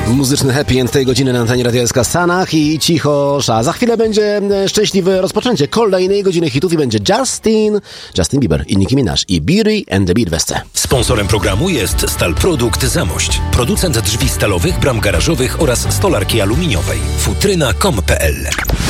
Muzyczny happy end tej godziny na antenie Radia SK Stanach i cichosza. Za chwilę będzie szczęśliwe rozpoczęcie kolejnej godziny hitów i będzie Justin Bieber i Nicki Minaj i Beauty and the Beat w SC. Sponsorem programu jest Stalprodukt Zamość. Producent drzwi stalowych, bram garażowych oraz stolarki aluminiowej. Futryna.com.pl